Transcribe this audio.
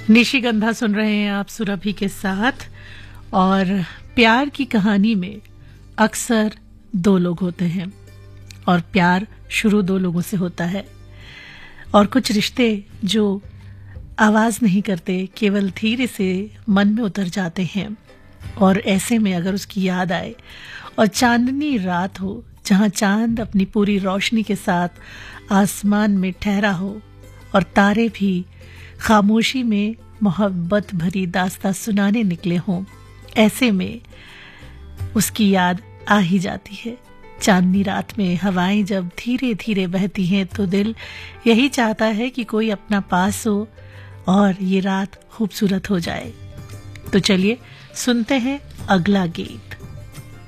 निशिगंधा सुन रहे हैं आप सुरभि के साथ। और प्यार की कहानी में अक्सर दो लोग होते हैं और प्यार शुरू दो लोगों से होता है। और कुछ रिश्ते जो आवाज नहीं करते, केवल धीरे से मन में उतर जाते हैं। और ऐसे में अगर उसकी याद आए और चांदनी रात हो, जहां चांद अपनी पूरी रोशनी के साथ आसमान में ठहरा हो और तारे भी खामोशी में मोहब्बत भरी दास्तां सुनाने निकले हों, ऐसे में उसकी याद आ ही जाती है। चांदनी रात में हवाएं जब धीरे धीरे बहती हैं तो दिल यही चाहता है कि कोई अपना पास हो और ये रात खूबसूरत हो जाए। तो चलिए सुनते हैं अगला गीत।